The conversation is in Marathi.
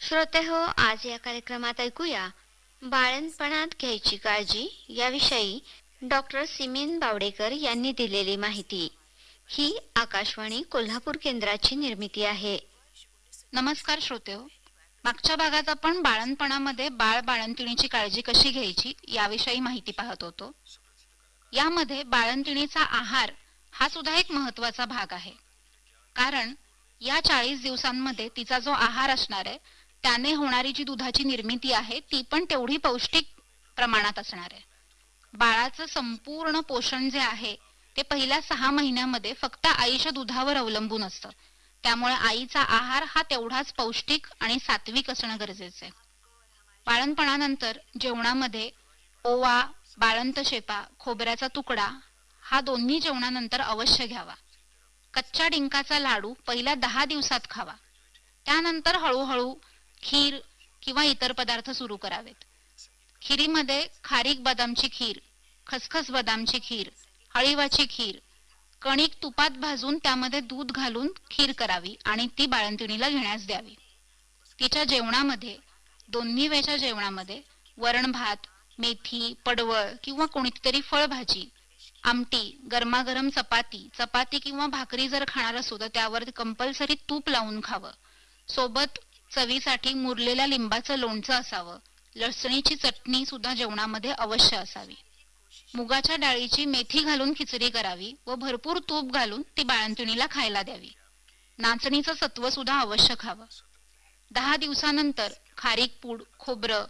श्रोते हो, आज या कार्यक्रमात ऐकूया बाळंतपणात घ्यायची काळजी याविषयी डॉक्टर सिमेन बावडेकर यांनी दिलेली माहिती. ही आकाशवाणी कोल्हापूर केंद्राची निर्मिती आहे. नमस्कार श्रोतेहो. मागच्या भागात आपण बाळंतपणामध्ये बाळंतिणीची काळजी कशी घ्यायची याविषयी माहिती पाहत होतो. यामध्ये बाळंतिणीचा आहार हा सुद्धा एक महत्त्वाचा भाग आहे. कारण या 40 दिवसांमध्ये तिचा जो आहार असणार आहे त्याने होणारी जी दुधाची निर्मिती आहे ती पण तेवढी पौष्टिक प्रमाणात असणार आहे. बाळाचं संपूर्ण पोषण जे आहे ते पहिल्या 6 महिन्यामध्ये फक्त आईच्या दुधावर अवलंबून असतं. त्यामुळे आईचा आहार हा तेवढाच पौष्टिक आणि सात्विक असणं गरजेचं आहे. बाळंतपणानंतर जेवणामध्ये ओवा, बाळंत शेपा, खोबऱ्याचा तुकडा हा दोन्ही जेवणानंतर अवश्य घ्यावा. कच्च्या डिंकाचा लाडू पहिल्या 10 दिवसात खावा. त्यानंतर हळूहळू खीर किंवा इतर पदार्थ सुरू करावेत. खिरीमध्ये खारीक बदामची खीर, खसखस बदामची खीर, हळीवाची खीर, कणिक तुपात भाजून त्यामध्ये दूध घालून खीर करावी आणि ती बाळंतिणीला घेण्यास द्यावी. तिच्या जेवणामध्ये दोन्ही वेळच्या जेवणामध्ये वरण भात, मेथी, पडवळ किंवा कोणतीतरी फळभाजी, आमटी, गरमागरम चपाती किंवा भाकरी जर खाणार असू तर त्यावर कंपल्सरी तूप लावून खावं. सोबत चवीसाठी मुरलेल्या लिंबाचं लोणचं असावं. लसणीची चटणी सुद्धा जेवणामध्ये अवश्य असावी. मुगाच्या डाळीची मेथी घालून खिचडी करावी व भरपूर तूप घालून ती बाळंतिणीला खायला द्यावी. नाचणीचं सत्व सुद्धा अवश्य खावं. 10 दिवसानंतर खारीक पूड, खोबरं